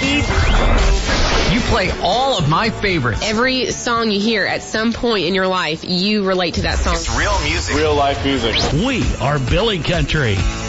You play all of my favorites. Every song you hear at some point in your life, you relate to that song. It's real music. Real life music. We are Billy Country.